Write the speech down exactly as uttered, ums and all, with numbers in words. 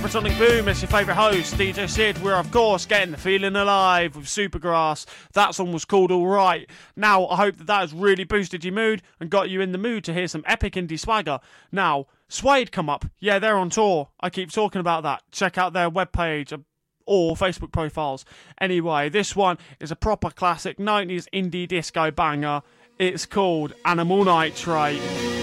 Supersonic Boom, it's your favourite host, D J Sid. We're, of course, getting the feeling alive with Supergrass. That song was called Alright. Now, I hope that that has really boosted your mood and got you in the mood to hear some epic indie swagger. Now, Suede come up. Yeah, they're on tour. I keep talking about that. Check out their webpage or Facebook profiles. Anyway, this one is a proper classic nineties indie disco banger. It's called Animal Nitrate.